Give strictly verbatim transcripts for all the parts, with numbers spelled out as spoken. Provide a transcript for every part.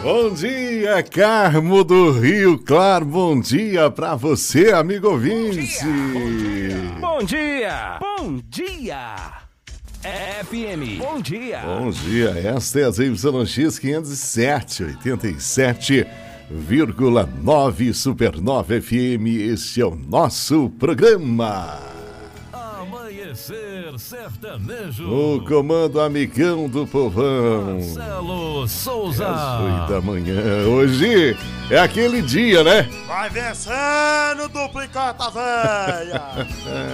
Bom dia, Carmo do Rio Claro. Bom dia pra você, amigo ouvinte. Bom dia. Bom dia. F M. Bom dia. Bom dia. Esta é a Z Y X quinhentos e sete, oitenta e sete vírgula nove Supernova F M. Este é o nosso programa. Amanhecer Sertanejo. O comando amigão do povão. Marcelo Souza. Às oito da manhã. Hoje é aquele dia, né? Vai vencendo, duplicata velha.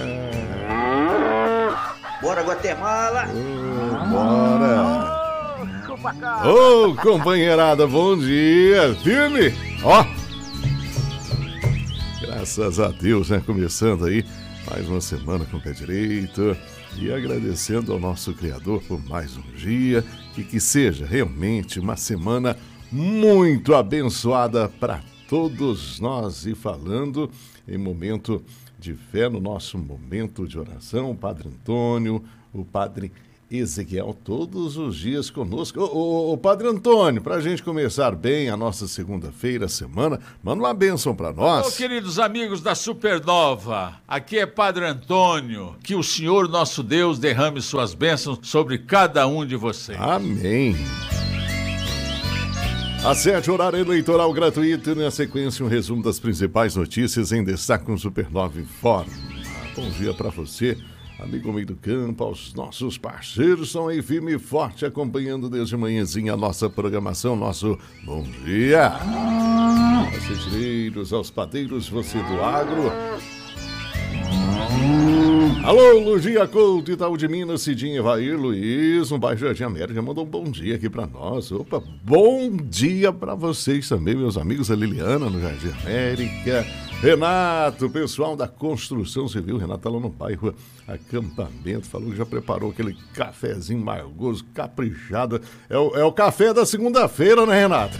Bora, Guatemala. Oh, bora. Ô, oh, companheirada, bom dia. Firme? Ó. Graças a Deus, né? Começando aí mais uma semana com o pé direito e agradecendo ao nosso Criador por mais um dia e que seja realmente uma semana muito abençoada para todos nós. E falando em momento de fé, no nosso momento de oração, o Padre Antônio, o Padre Ezequiel, todos os dias conosco. Ô, ô, ô Padre Antônio, para a gente começar bem a nossa segunda-feira, semana, manda uma bênção para nós. Ô, queridos amigos da Supernova, aqui é Padre Antônio, que o Senhor nosso Deus derrame suas bênçãos sobre cada um de vocês. Amém. Às sete, horário eleitoral gratuito e na sequência um resumo das principais notícias em destaque com Supernova Informa. Bom dia para você, amigo meio do campo, aos nossos parceiros, estão aí firme e forte acompanhando desde manhãzinha a nossa programação, nosso bom dia. Aos cetireiros, aos padeiros, você do agro. Alô, Lugia Couto, Itaú de Minas, Cidinha Evair, Luiz, no bairro Jardim América, mandou um bom dia aqui pra nós. Opa, bom dia pra vocês também, meus amigos, a Liliana no Jardim América, Renato, pessoal da construção civil, Renato tá lá no bairro Acampamento, falou que já preparou aquele cafezinho margoso, caprichado, é o, é o café da segunda-feira, né, Renato?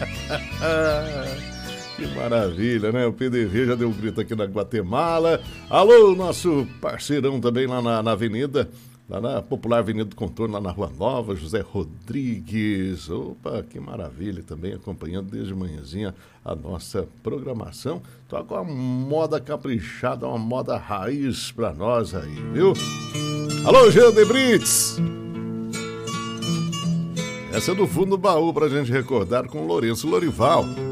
Que maravilha, né? O P D V já deu um grito aqui na Guatemala. Alô, nosso parceirão também lá na, na avenida, lá na popular Avenida do Contorno, lá na Rua Nova, José Rodrigues. Opa, que maravilha também, acompanhando desde manhãzinha a nossa programação. Toca uma moda caprichada, uma moda raiz pra nós aí, viu? Alô, Jean de Brits. Essa é do fundo do baú pra gente recordar com Lourenço Lorival.